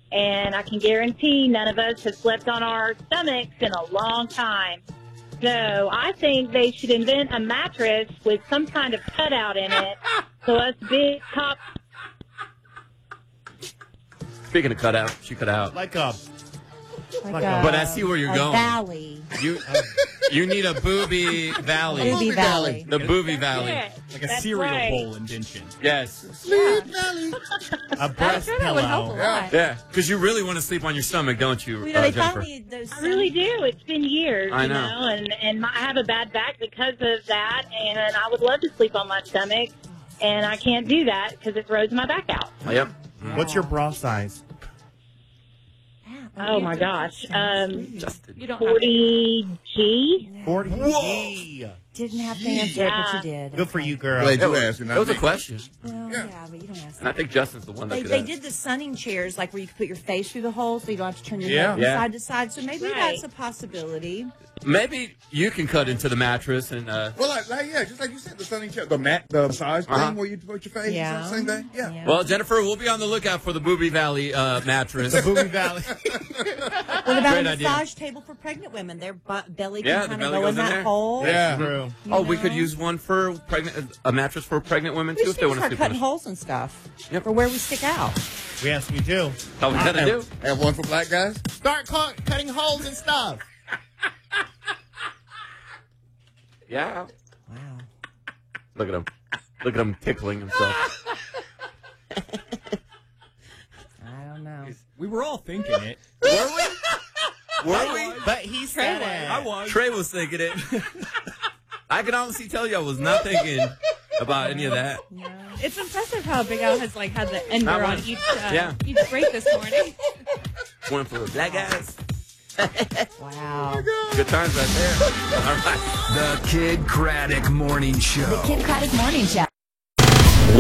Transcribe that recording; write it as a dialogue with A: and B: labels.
A: and I can guarantee none of us have slept on our stomachs in a long time. So I think they should invent a mattress with some kind of cutout in it, so us big top.
B: Speaking of cutout, she cut out.
C: Like
B: but I see where you're going.
D: Valley.
B: You need a booby valley.
D: Booby valley.
B: The booby valley.
A: Yeah,
C: like a
A: that's
C: cereal
A: right.
C: bowl indention.
B: Yes.
C: A breast
D: That would help a
C: pillow.
D: lot.
B: Yeah, because you really want to sleep on your stomach, don't you,
D: Well, they
B: Jennifer?
D: finally those.
A: I really do. It's been years,
B: I
A: you
B: know.
A: and I have a bad back because of that, and I would love to sleep on my stomach, and I can't do that because it throws my back out.
B: Yep.
C: What's your bra size?
A: Oh my gosh,
B: Justin.
D: You don't
A: 40G.
C: 40. Whoa!
D: didn't have to answer it, but you did.
C: Good for you, girl.
E: Glad you asked.
B: That was a question.
D: Well, yeah, but you don't ask.
B: And I think Justin's the one that
D: They did the sunning chairs, like where you could put your face through the hole, so you don't have to turn your head from
B: Yeah.
D: side to side. So maybe
A: Right.
D: that's a possibility.
B: Maybe you can cut into the mattress and.
E: Well, yeah, just like you said, the sunning chair, the massage thing where you put your face.
D: Yeah.
E: Same thing. Yeah.
B: Well, Jennifer, we'll be on the lookout for the Booby Valley mattress.
C: The Booby Valley.
D: What about
B: Great
D: a
B: idea.
D: massage table for pregnant women? Their belly
B: Yeah,
D: can
B: the
D: kind of
B: belly
D: go in
B: goes in
D: that
B: there.
D: hole.
B: Yeah.
C: True.
B: Oh, we could use one for a mattress for pregnant women
D: We
B: too
D: just
B: if they
D: need
B: want
D: to
B: to
D: start
B: sleep on
D: cutting
B: it.
D: holes and stuff
B: Yep.
D: for where we stick out.
C: Yes, we do.
B: That's all we gotta do.
E: Have one for black guys.
C: Start cutting holes and stuff.
B: Yeah.
D: Wow.
B: Look at him. Look at him tickling himself.
D: I don't know.
C: We were all thinking it.
B: Were we? Were we?
C: But he said it.
B: I was. Trey was thinking it. I can honestly tell you I was not thinking about any of that.
F: It's impressive how Big Al has had the ender
B: That
F: on
B: one.
F: each break this morning.
B: One for the black guys.
D: Wow.
B: Good times right there. All right.
G: The Kid Craddock Morning Show.
H: The Kid Craddock Morning Show.